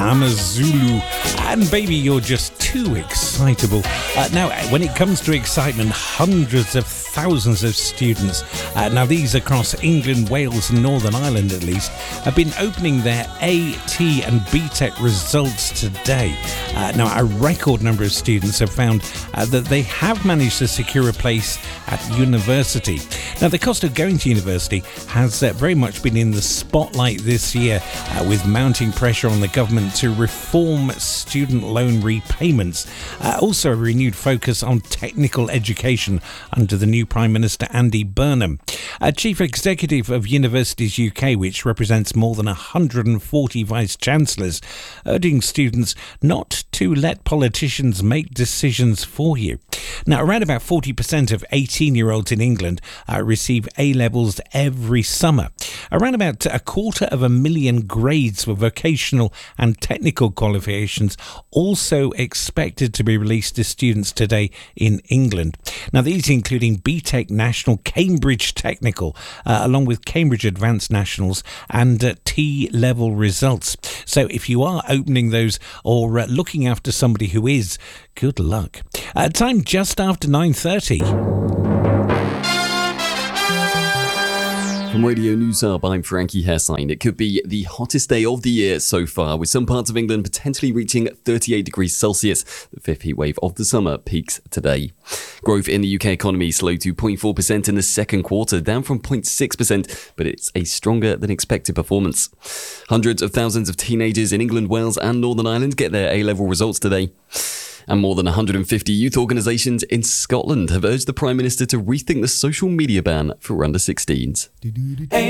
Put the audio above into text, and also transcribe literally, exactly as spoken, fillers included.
Amazulu. And baby, you're just too excitable. Uh, now, when it comes to excitement, hundreds of thousands of students, uh, now these across England, Wales and Northern Ireland at least, have been opening their A, T and B Tech results today. Uh, now, a record number of students have found uh, that they have managed to secure a place at university. Now, the cost of going to university has uh, very much been in the spotlight this year, uh, with mounting pressure on the government to reform student loan repayments. Uh, also, a renewed focus on technical education under the new Prime Minister Andy Burnham. Uh, Chief Executive of Universities U K, which represents more than one hundred forty Vice-Chancellors, urging students not to let politicians make decisions for you. Now, around about forty percent of eighteen-year-olds in England uh, receive A-levels every summer. Around about a quarter of a million grades for vocational and technical qualifications also expected to be released to students today in England. Now, these including B Tech National, Cambridge Technical, uh, along with Cambridge Advanced Nationals and uh, T-level results. So if you are opening those or uh, looking after somebody who is, good luck. Uh, time just after nine thirty. From Radio News Hub, I'm Frankie Hessine. It could be the hottest day of the year so far, with some parts of England potentially reaching thirty-eight degrees Celsius. The fifth heat wave of the summer peaks today. Growth in the U K economy slowed to zero point four percent in the second quarter, down from zero point six percent, but it's a stronger than expected performance. Hundreds of thousands of teenagers in England, Wales and Northern Ireland get their A-level results today. And more than one hundred fifty youth organisations in Scotland have urged the Prime Minister to rethink the social media ban for under sixteens.